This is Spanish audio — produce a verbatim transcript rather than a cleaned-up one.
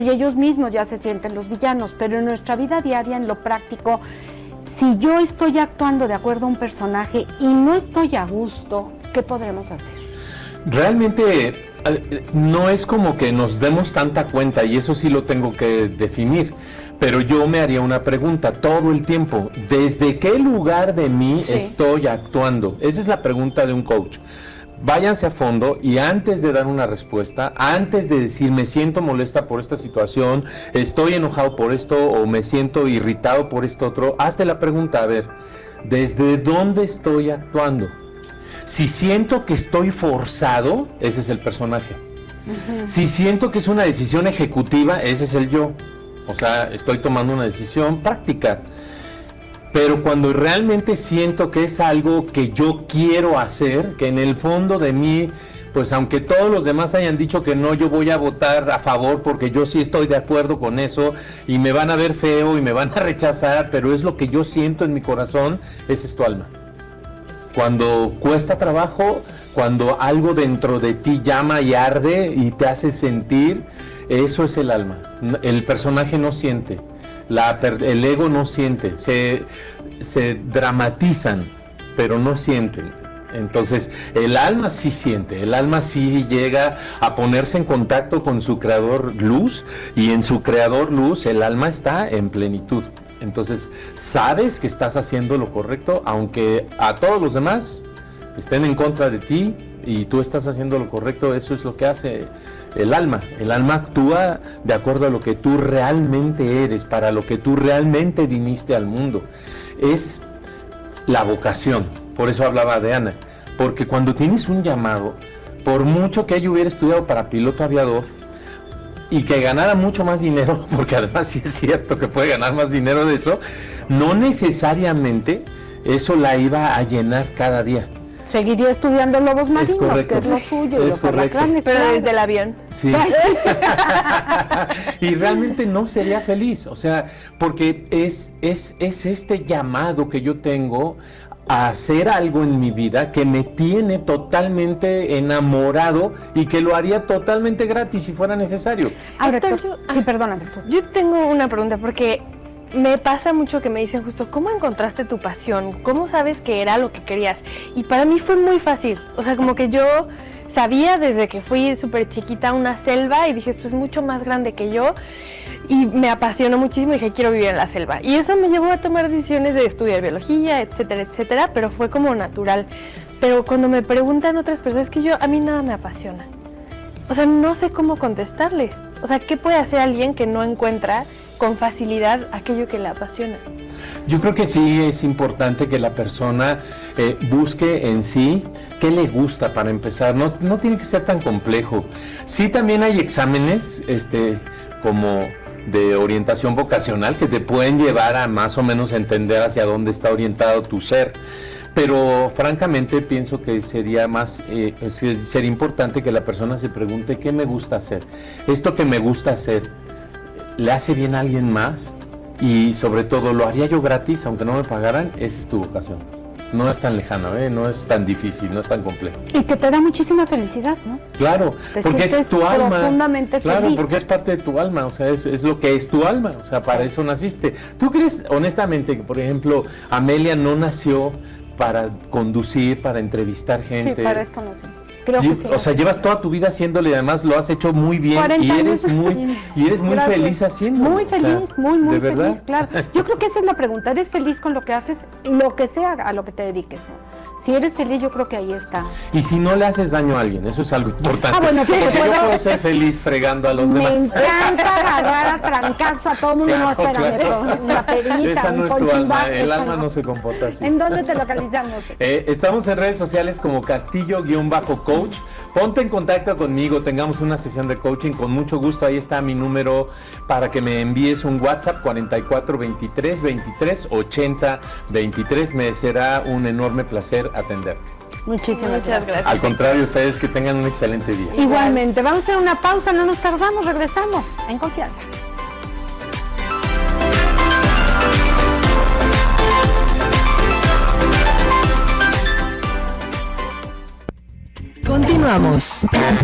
y ellos mismos ya se sienten los villanos, pero en nuestra vida diaria, en lo práctico, si yo estoy actuando de acuerdo a un personaje y no estoy a gusto, ¿qué podremos hacer? Realmente no es como que nos demos tanta cuenta, y eso sí lo tengo que definir, pero yo me haría una pregunta todo el tiempo: ¿desde qué lugar de mí sí. estoy actuando? Esa es la pregunta de un coach. Váyanse a fondo y antes de dar una respuesta, antes de decir me siento molesta por esta situación, estoy enojado por esto o me siento irritado por esto otro, hazte la pregunta, a ver, ¿desde dónde estoy actuando? Si siento que estoy forzado, ese es el personaje. Uh-huh. Si siento que es una decisión ejecutiva, ese es el yo. O sea, estoy tomando una decisión práctica. Pero cuando realmente siento que es algo que yo quiero hacer, que en el fondo de mí, pues aunque todos los demás hayan dicho que no, yo voy a votar a favor porque yo sí estoy de acuerdo con eso y me van a ver feo y me van a rechazar, pero es lo que yo siento en mi corazón, ese es tu alma. Cuando cuesta trabajo, cuando algo dentro de ti llama y arde y te hace sentir, eso es el alma. El personaje no siente. La, el ego no siente, se, se dramatizan, pero no sienten. Entonces, el alma sí siente, el alma sí llega a ponerse en contacto con su creador luz, y en su creador luz el alma está en plenitud. Entonces, sabes que estás haciendo lo correcto, aunque a todos los demás estén en contra de ti y tú estás haciendo lo correcto. Eso es lo que hace el alma. El alma actúa de acuerdo a lo que tú realmente eres, para lo que tú realmente viniste al mundo. Es la vocación. Por eso hablaba de Ana, porque cuando tienes un llamado, por mucho que ella hubiera estudiado para piloto aviador y que ganara mucho más dinero, porque además sí es cierto que puede ganar más dinero de eso, no necesariamente eso la iba a llenar cada día. Seguiría estudiando lobos marinos, es que es lo suyo. Es correcto. Carne, pero desde el avión. Sí. Y realmente no sería feliz, o sea, porque es, es, es este llamado que yo tengo a hacer algo en mi vida que me tiene totalmente enamorado y que lo haría totalmente gratis si fuera necesario. Ahora, Héctor, yo, sí, perdona, Héctor. Yo tengo una pregunta, porque me pasa mucho que me dicen justo, ¿cómo encontraste tu pasión? ¿Cómo sabes que era lo que querías? Y para mí fue muy fácil, o sea, como que yo sabía desde que fui súper chiquita a una selva y dije, esto es mucho más grande que yo, y me apasionó muchísimo y dije, quiero vivir en la selva. Y eso me llevó a tomar decisiones de estudiar biología, etcétera, etcétera, pero fue como natural. Pero cuando me preguntan otras personas, es que yo, a mí nada me apasiona. O sea, no sé cómo contestarles. O sea, ¿qué puede hacer alguien que no encuentra con facilidad aquello que le apasiona? Yo creo que sí es importante que la persona eh, busque en sí qué le gusta para empezar. No, no tiene que ser tan complejo. Sí, también hay exámenes este, como de orientación vocacional que te pueden llevar a más o menos entender hacia dónde está orientado tu ser. Pero francamente pienso que sería más, eh, sería importante que la persona se pregunte qué me gusta hacer. Esto que me gusta hacer, ¿le hace bien a alguien más? Y sobre todo, ¿lo haría yo gratis aunque no me pagaran? Esa es tu vocación. No es tan lejana, ¿eh? No es tan difícil, no es tan complejo. Y que te da muchísima felicidad, ¿no? Claro, te porque es tu alma. Profundamente claro, feliz. Porque es parte de tu alma, o sea, es, es lo que es tu alma, o sea, para eso naciste. ¿Tú crees honestamente que, por ejemplo, Amelia no nació para conducir, para entrevistar gente? Sí, para esto no sé. Creo que sí. O sea, llevas toda tu vida haciéndole y además lo has hecho muy bien y eres muy y eres muy Gracias. feliz haciéndolo. Muy feliz, o sea, muy, muy feliz, verdad? Claro. Yo creo que esa es la pregunta. ¿Eres feliz con lo que haces? Lo que sea a lo que te dediques, ¿no? Si eres feliz, yo creo que ahí está. Y si no le haces daño a alguien, eso es algo importante. Ah, bueno, sí, porque puedo, yo puedo ser feliz fregando a los me demás. Me encanta agarrar a trancazo a todo el mundo. Claro, no, espérame, claro. una perita, esa no un es tu alma, el esa alma no. no se comporta así. ¿En dónde te localizamos? Eh, estamos en redes sociales como Castillo-Coach. Ponte en contacto conmigo, tengamos una sesión de coaching con mucho gusto. Ahí está mi número para que me envíes un WhatsApp, cuarenta y cuatro, veintitrés, veintitrés, ochenta, veintitrés. Me será un enorme placer atenderte. Muchísimas Muchas gracias. gracias. Al contrario, ustedes que tengan un excelente día. Igualmente. Vamos a hacer una pausa, no nos tardamos, regresamos en confianza. Continuamos.